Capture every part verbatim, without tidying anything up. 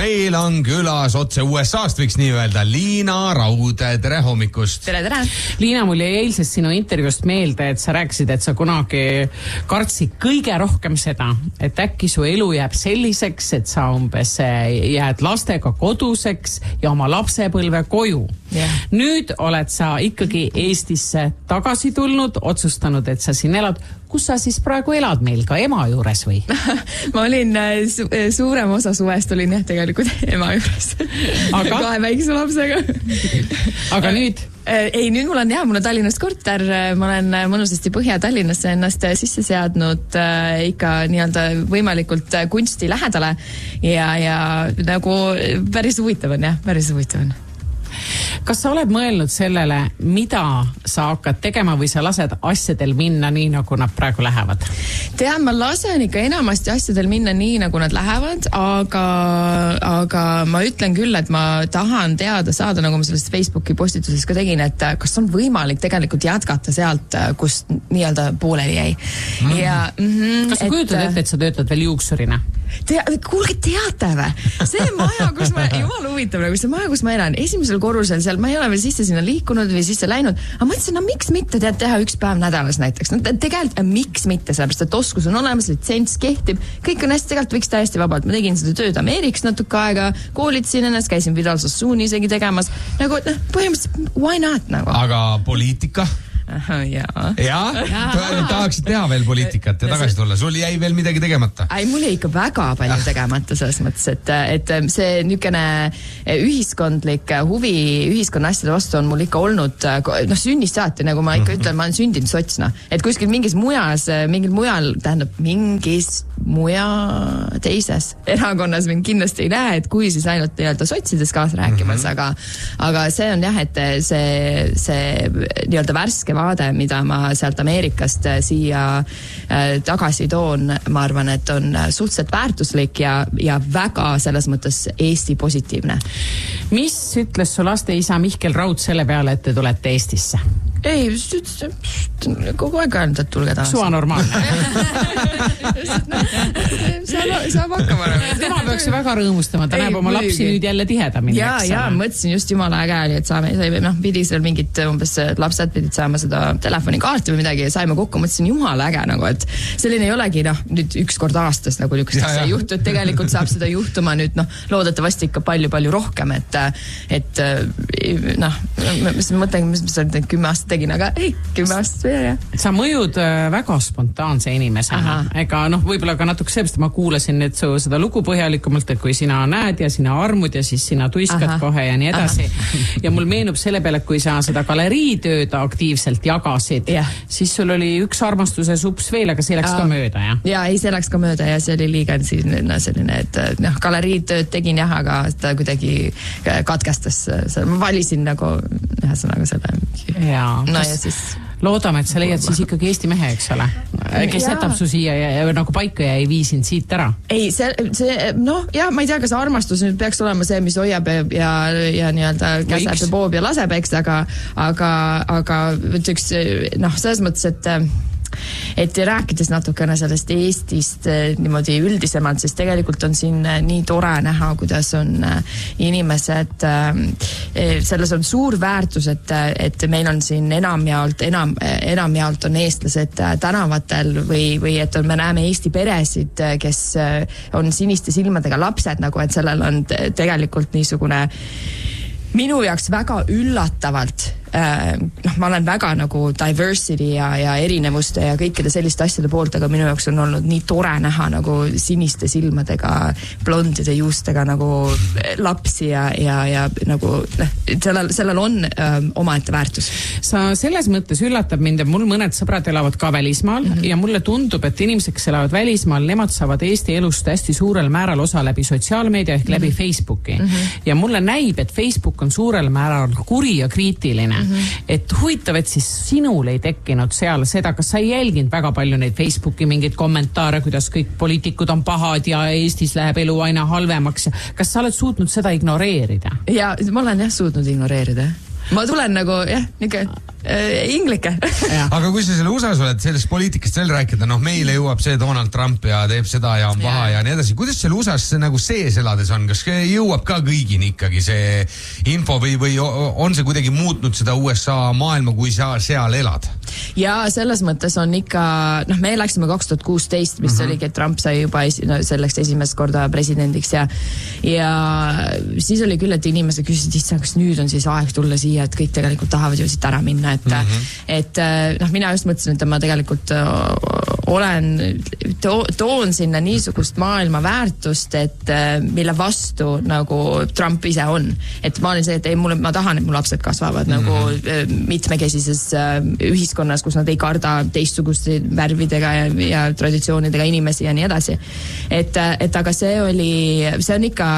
meil on külas otse U S A-st, võiks nii öelda, Liina Raud, tere hommikust. Tere, tere. Liina, mul jäi eilsest sinu intervjuust meelde, et sa rääkisid, et sa kunagi kartsid kõige rohkem seda, et äkki su elu jääb selliseks, et sa umbes jääd lastega koduseks ja oma lapsepõlve koju. Yeah. Nüüd oled sa ikkagi Eestisse tagasi tulnud, otsustanud, et sa siin elad. Kus sa siis praegu elad meil, ka ema juures või? Ma olin su suurem osa suvest olin jah tegelikult ema juures. Aga? Kahe väikse lapsega. Aga nüüd? Ei, nüüd mul on jah, mul on Tallinnast korter, ma olen mõnusasti Põhja-Tallinnasse ennast sisse seadnud äh, ikka nii-öelda võimalikult kunsti lähedale ja, ja nagu päris huvitav on jah, päris huvitav on. Kas sa oled mõelnud sellele, mida sa hakkad tegema või sa lased asjadel minna nii, nagu nad praegu lähevad? Tean, ma lasen ikka enamasti asjadel minna nii, nagu nad lähevad, aga, aga ma ütlen küll, et ma tahan teada saada, nagu ma sellest Facebooki postituses ka tegin, et kas on võimalik tegelikult jätkata sealt, kus nii-öelda pooleli jäi. Mm. Ja, mm-hmm, kas sa kujutad ette, et sa töötad veel juuksurina? Tea, kuulge, teate või? See maja, kus ma, jumal huvitav, nagu see maja, kus ma elan, esimesel korrusel seal, ma ei ole veel sisse sinna liikunud või sisse läinud, aga mõtlesin, no miks mitte tead teha üks päev nädalas näiteks. No tegelikult miks mitte, sellepärast, et oskus on olemas, litsents kehtib, kõik on hästi, tegelikult võiks täiesti vabalt. Ma tegin seda tööd Ameerikas natuke aega, koolitasin ennast, käisin Vidal Sassooni isegi tegemas, nagu põhimõtteliselt, why not nagu? Aga poliitika? Aha, jaa. Jaa? Tahaksid teha veel poliitikat ja tagasi tulla. Sul jäi veel midagi tegemata? Ei, mul jäi ikka väga palju tegemata selles mõttes, et, et see niisugune ühiskondlik huvi ühiskonna asjade vastu on mul ikka olnud, noh, sünnist saati, nagu ma ikka ütlen, ma olen sündinud sotsna. Et kuskil mingis mujas, mingil mujal, tähendab mingis muja teises erakonnas mind kindlasti ei näe, et kui siis ainult nii-öelda sotsides kaasa rääkimas, aga, aga see on jah, et see, see nii-öelda värske vaade, mida ma sealt Ameerikast siia tagasi toon, ma arvan, et on suhteliselt väärtuslik ja, ja väga selles mõttes Eesti positiivne. Mis ütles su laste isa Mihkel Raud selle peale, et te tulete Eestisse? Ei, kogu aeg öelnud, et tulge taas. Suva normaalne. saab, saab hakkama. Tema peaks ju väga rõõmustama, ta ei, näeb oma lapsi muidugi. Nüüd jälle tihedamini. Ja, ja, mõtlesin just jumala äge oli, et saame, noh, pidi seal mingid umbes lapsed pidid saama seda telefonikaarti või midagi ja saime kokku, mõtlesin jumala äge, nagu, et selline ei olegi, noh, nüüd üks kord aastas nagu niisugust see juhtu, et tegelikult saab seda juhtuma nüüd, noh, loodetavasti ikka palju-palju rohkem, et, et noh, mis mõtlen, mis ma olen kümme aastat tegin, aga ei, kümme aastat või jah. Sa mõjud väga spontaanse inimesena. Ega noh, võib-olla ka natuke seepärast, ma kuulasin nüüd su seda lugu põhjalikumalt, et kui sina näed ja sina armud ja siis sina tuiskad Aha. kohe ja nii edasi. Aha. Ja mul meenub selle peale, kui sa seda galeriitööd aktiivselt jagasid, yeah. siis sul oli üks armastuse sups veel, aga see läks uh, ka mööda, jah? Jaa, ei, see läks ka mööda ja see oli liiga no, selline, et noh, galeriitööd tegin jah, aga ta kuidagi katkestas. Ma valisin nagu ühesõnaga selle. Jaa. No ja siis... Loodame, et sa leiad siis ikkagi Eesti mehe, eks ole, kes jätab su siia ja, ja nagu paika ja ei vii sind siit ära. Ei, see, see noh, jah, ma ei tea, kas armastus nüüd peaks olema see, mis hoiab ja, ja, ja nii-öelda käseb ja poob ja laseb, eks, aga, aga, aga üks, noh, selles mõttes, et et rääkides natukene sellest Eestist niimoodi üldisemalt, siis tegelikult on siin nii tore näha, kuidas on inimesed, selles on suur väärtus, et, et meil on siin enamjaolt, enam, enamjaolt on eestlased tänavatel või, või et on, me näeme Eesti peresid, kes on siniste silmadega lapsed, nagu et sellel on tegelikult niisugune minu jaoks väga üllatavalt noh, ma olen väga nagu diversity ja, ja erinevuste ja kõikide selliste asjade poolt, aga minu jaoks on olnud nii tore näha nagu siniste silmadega, blondide juustega nagu lapsi ja, ja, ja nagu sellel, sellel on öö, omaette väärtus. Sa selles mõttes üllatab mind, et mul mõned sõbrad elavad ka välismaal mm-hmm. ja mulle tundub, et inimesed, kes elavad välismaal, nemad saavad Eesti elust hästi suurel määral osa läbi sotsiaalmeedia ehk mm-hmm. läbi Facebooki mm-hmm. ja mulle näib, et Facebook on suurel määral kuri ja kriitiline. Mm-hmm. Et huvitav, et siis sinul ei tekkinud seal seda, kas sa ei jälginud väga palju neid Facebooki mingeid kommentaare, kuidas kõik poliitikud on pahad ja Eestis läheb elu aina halvemaks. Kas sa oled suutnud seda ignoreerida? Ja ma olen jah suutnud ignoreerida. Ma tulen nagu, jah, niisugune inglike. Aga kui sa selle U S A-s oled, sellest poliitikast veel rääkida, noh, meile jõuab see Donald Trump ja teeb seda ja on paha ja, ja nii edasi. Kuidas selle U S A-s nagu sees elades on? Kas jõuab ka kõigini ikkagi see info või, või on see kuidagi muutnud seda U S A maailma, kui sa seal elad? Ja selles mõttes on ikka, noh, me läksime kaks tuhat kuusteist, mis mm-hmm. oligi, et Trump sai juba esi, no, selleks esimest korda presidendiks ja ja siis oli küll, et inimesed küsisid, issand, kas nüüd on siis aeg tulla siia, et kõik tegelikult tahavad ju siit ära minna, et mm-hmm. et noh, mina just mõtlesin, et ma tegelikult olen, to, toon sinna niisugust maailma väärtust, et mille vastu nagu Trump ise on. Et ma olin see, et ei, mulle, ma tahan, et mu lapsed kasvavad mm-hmm. nagu mitmekesises ühiskonnas, kus nad ei karda teistsuguste värvidega ja, ja traditsioonidega inimesi ja nii edasi. Et, et aga see oli, see on ikka,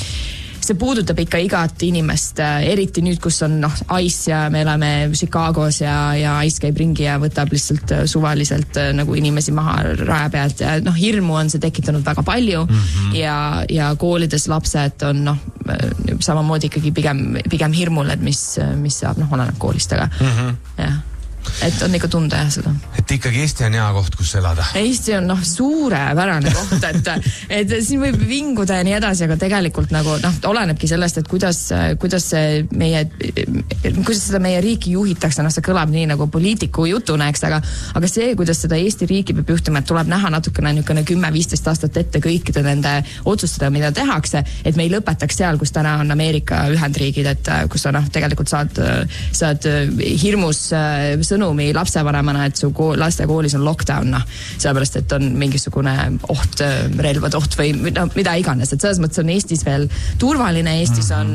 see puudutab ikka igat inimest, eriti nüüd, kus on noh, Ice ja me elame Chicagos ja, ja Ice käib ringi ja võtab lihtsalt suvaliselt nagu inimesi maha raja pealt ja noh, hirmu on see tekitanud väga palju mm-hmm. ja, ja koolides lapsed on noh, samamoodi ikkagi pigem, pigem hirmul, et mis, mis saab, noh, oleneb koolist, aga mm-hmm. jah. Et on ikka tunda jah seda. Et ikkagi Eesti on hea koht, kus elada. Eesti on noh, suurepärane koht, et, et siin võib vinguda ja nii edasi, aga tegelikult nagu noh, olenebki sellest, et kuidas, kuidas see meie, kuidas seda meie riiki juhitakse, noh, see kõlab nii nagu poliitiku jutuna, eks, aga, aga see, kuidas seda Eesti riiki peab juhtima, et tuleb näha natukene niisugune kümme viisteist aastat ette kõikide nende otsustada, mida tehakse, et me ei lõpetaks seal, kus täna on Ameerika Ühendriigid, et kus sa noh, tegelikult saad, saad hirmus sõnumi lapsevanemana, et su kool, laste koolis on lockdown, noh, sellepärast, et on mingisugune oht, relvad oht või no, mida iganes, et selles mõttes on Eestis veel turvaline, Eestis on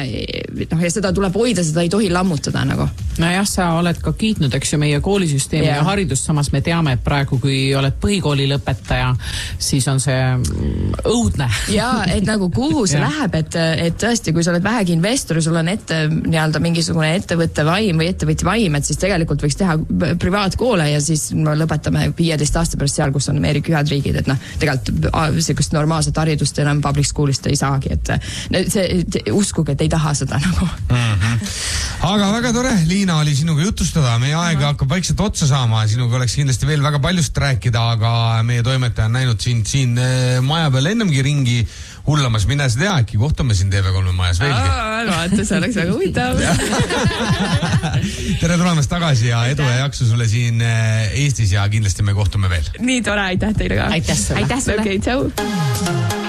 noh, ja seda tuleb hoida, seda ei tohi lammutada nagu. No jah, sa oled ka kiitnud, eks ju, meie koolisüsteemi ja, ja haridust, samas me teame, et praegu, kui oled põhikooli lõpetaja, siis on see õudne. Ja, et nagu kuhu see läheb, et, et tõesti, kui sa oled vähegi investor, sul on ette nii-öelda mingisugune ettevõtte vaim või ettevõtja vaim, et siis tegelikult võiks teha privaatkoole ja siis me lõpetame viieteist aasta pärast seal, kus on Ameerika Ühendriigid, et noh, tegelikult sellist normaalset haridust enam public schoolist ei saagi, et see, uskuge, et ei taha seda nagu. Mm-hmm. Aga väga tore, Liina, oli sinuga jutustada, meie aega hakkab vaikselt otsa saama, sinuga oleks kindlasti veel väga paljust rääkida, aga meie toimetaja on näinud sind siin maja peal ennemgi ringi hullamas, mine sa tea, äkki kohtume siin T V kolme majas veelgi. Vaata, see oleks väga huvitav. Tere tulemast tagasi ja edu ja jaksu sulle siin Eestis ja kindlasti me kohtume veel. Nii tore, aitäh teile ka. Aitäh sulle. Aitäh sulle. Okay, tšau.